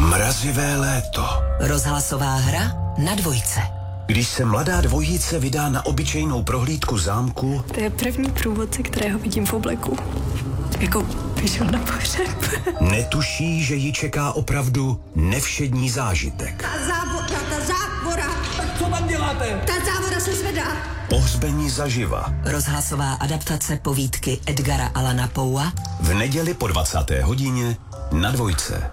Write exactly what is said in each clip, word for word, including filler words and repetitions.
Mrazivé léto. Rozhlasová hra na dvojce. Když se mladá dvojice vydá na obyčejnou prohlídku zámku... To je první průvodce, kterého vidím v obleku. Jako vyšel na pohřeb. Netuší, že ji čeká opravdu nevšední zážitek. Ta závora, ta závora. Co tam děláte? Ta závora se zvedá. Pohřbení zaživa. Rozhlasová adaptace povídky Edgara Allana Poea v neděli po dvacáté hodině na dvojce.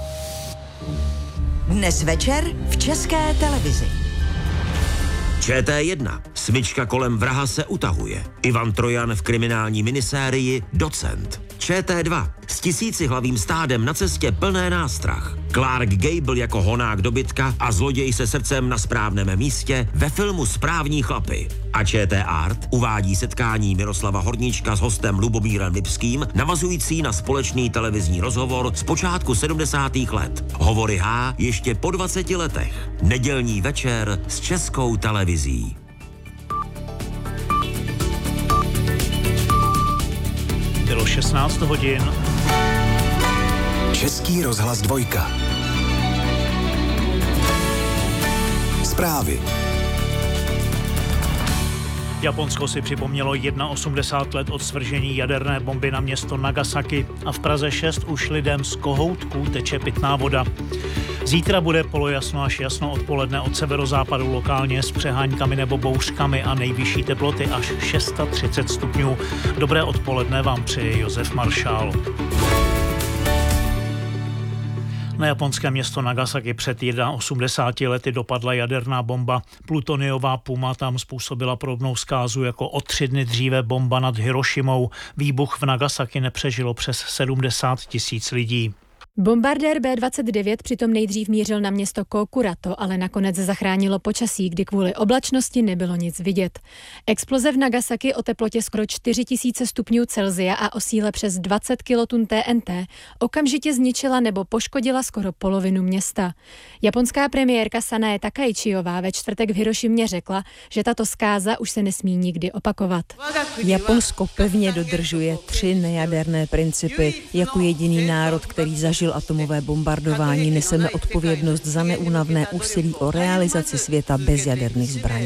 Dnes večer v České televizi. Č T jedna. Smyčka kolem vraha se utahuje. Ivan Trojan v kriminální minisérii Docent. Č T dva. S tisícihlavým stádem na cestě plné nástrah. Clark Gable jako honák dobytka a zloděj se srdcem na správném místě ve filmu Správní chlapy. A Č T Art uvádí setkání Miroslava Horníčka s hostem Lubomírem Lipským, navazující na společný televizní rozhovor z počátku sedmdesátých let. Hovory H ještě po dvaceti letech. Nedělní večer s Českou televizí. Bylo šestnáct hodin. Český rozhlas dvojka. Zprávy. Japonsko si připomnělo osmdesát jedna let od svržení jaderné bomby na město Nagasaki a v Praze šest už lidem z kohoutků teče pitná voda. Zítra bude polojasno až jasno odpoledne od severozápadu lokálně s přeháňkami nebo bouřkami a nejvyšší teploty až třicet šest stupňů. Dobré odpoledne vám přeje Josef Maršál. Na japonské město Nagasaki před osmdesáti lety dopadla jaderná bomba. Plutoniová puma tam způsobila podobnou zkázu jako o tři dny dříve bomba nad Hirošimou. Výbuch v Nagasaki nepřežilo přes sedmdesát tisíc lidí. Bombardér bé dvacet devět přitom nejdřív mířil na město Kokurato, ale nakonec zachránilo počasí, kdy kvůli oblačnosti nebylo nic vidět. Exploze v Nagasaki o teplotě skoro čtyři tisíce stupňů Celsia a o síle přes dvacet kilotun T N T okamžitě zničila nebo poškodila skoro polovinu města. Japonská premiérka Sanae Takaichiová ve čtvrtek v Hirošimě řekla, že tato zkáza už se nesmí nikdy opakovat. Japonsko pevně dodržuje tři nejaderné principy. Jako jediný národ, který zažil atomové bombardování, neseme odpovědnost za neúnavné úsilí o realizaci světa bez jaderných zbraní.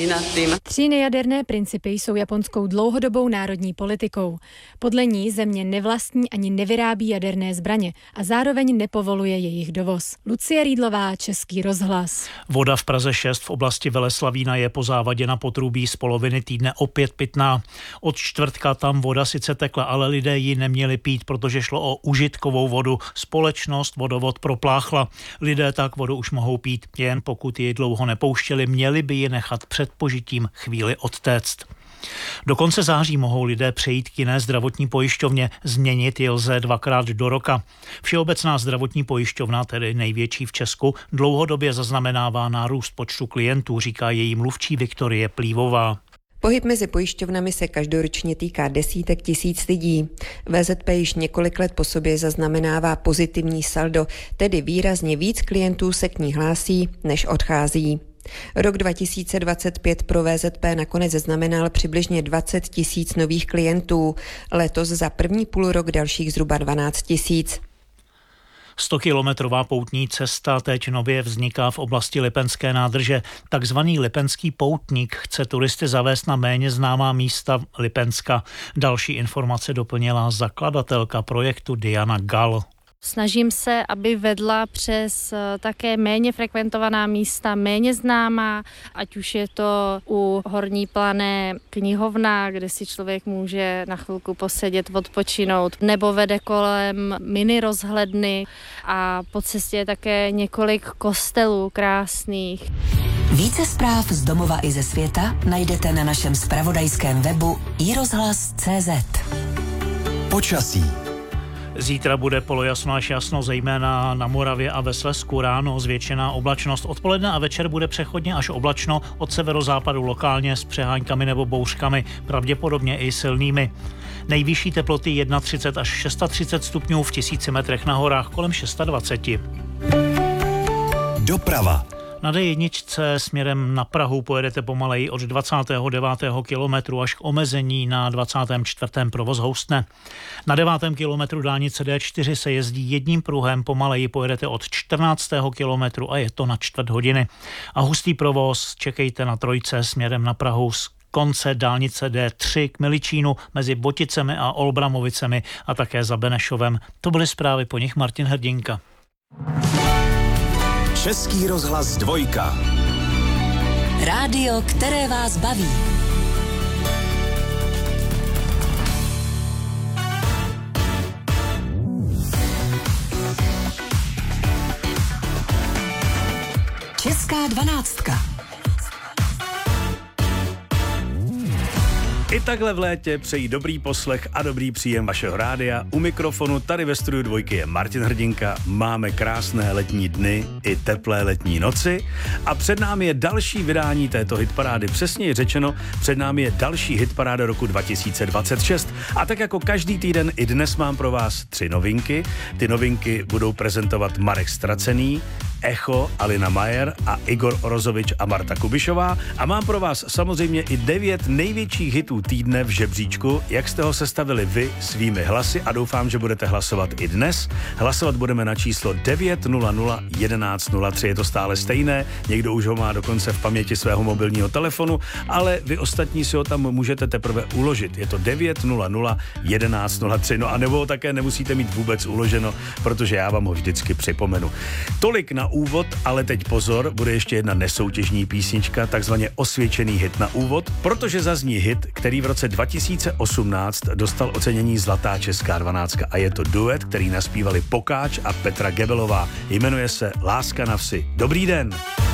Tři nejaderné principy jsou japonskou dlouhodobou národní politikou. Podle ní země nevlastní ani nevyrábí jaderné zbraně a zároveň nepovoluje jejich dovoz. Lucie Rýdlová, Český rozhlas. Voda v Praze šest v oblasti Veleslavína je po závadě na potrubí z poloviny týdne opět pitná. Od čtvrtka tam voda sice tekla, ale lidé ji neměli pít, protože šlo o užitkovou vodu. Společnost vodovod propláchla. Lidé tak vodu už mohou pít, jen pokud ji dlouho nepouštěli, měli by ji nechat před požitím chvíli odtéct. Do konce září mohou lidé přejít k jiné zdravotní pojišťovně, změnit ji lze dvakrát do roka. Všeobecná zdravotní pojišťovna, tedy největší v Česku, dlouhodobě zaznamenává nárůst počtu klientů, říká její mluvčí Viktorie Plívová. Pohyb mezi pojišťovnami se každoročně týká desítek tisíc lidí. V Z P již několik let po sobě zaznamenává pozitivní saldo, tedy výrazně víc klientů se k ní hlásí, než odchází. Rok dva tisíce dvacet pět pro V Z P nakonec znamenal přibližně dvacet tisíc nových klientů. Letos za první půlrok dalších zhruba dvanáct tisíc. stokilometrová poutní cesta teď nově vzniká v oblasti Lipenské nádrže. Takzvaný Lipenský poutník chce turisty zavést na méně známá místa Lipenska. Další informace doplnila zakladatelka projektu Diana Gal. Snažím se, aby vedla přes také méně frekventovaná místa, méně známá, ať už je to u Horní Plané knihovna, kde si člověk může na chvilku posedět, odpočinout, nebo vede kolem mini rozhledny a po cestě je také několik kostelů krásných. Více zpráv z domova i ze světa najdete na našem zpravodajském webu i rozhlas tečka cé zet. Počasí. Zítra bude polojasno až jasno, zejména na Moravě a ve Slezsku. Ráno zvětšená oblačnost. Odpoledne a večer bude přechodně až oblačno, od severozápadu lokálně s přeháňkami nebo bouřkami, pravděpodobně i silnými. Nejvyšší teploty třicet jedna až třicet šest stupňů, v tisíci metrech na horách kolem dvacet šest. Doprava. Na dé jedna směrem na Prahu pojedete pomaleji od dvacátého devátého kilometru až k omezení na dvacátém čtvrtém provoz houstne. Na devátém kilometru dálnice dé čtyři se jezdí jedním pruhem, pomaleji pojedete od čtrnáctého kilometru a je to na čtvrt hodiny. A hustý provoz čekejte na trojce směrem na Prahu z konce dálnice dé tři k Miličínu mezi Boticemi a Olbramovicemi a také za Benešovem. To byly zprávy, po nich Martin Hrdinka. Český rozhlas dvojka. Rádio, které vás baví. Česká dvanáctka. I takhle v létě přeji dobrý poslech a dobrý příjem vašeho rádia. U mikrofonu tady ve studiu dvojky je Martin Hrdinka. Máme krásné letní dny i teplé letní noci a před námi je další vydání této hitparády. Přesněji řečeno, před námi je další hitparáda roku dva tisíce dvacet šest. A tak jako každý týden i dnes mám pro vás tři novinky. Ty novinky budou prezentovat Marek Stracený, Echo, Alina Majer a Igor Orozovič a Marta Kubišová. A mám pro vás samozřejmě i devět největších hitů týdne v žebříčku, jak jste ho sestavili vy svými hlasy a doufám, že budete hlasovat i dnes. Hlasovat budeme na číslo devět nula nula jedenáct nula tři, je to stále stejné, někdo už ho má dokonce v paměti svého mobilního telefonu, ale vy ostatní si ho tam můžete teprve uložit. Je to devět nula nula jedenáct nula tři, no a nebo ho také nemusíte mít vůbec uloženo, protože já vám ho vždycky připomenu. Tolik na úvod, ale teď pozor, bude ještě jedna nesoutěžní písnička, takzvaně osvědčený hit na úvod, protože zazní hit, který v roce dva tisíce osmnáct dostal ocenění Zlatá česká dvanáctka a je to duet, který naspívali Pokáč a Petra Gebelová. Jmenuje se Láska na vsi. Dobrý den!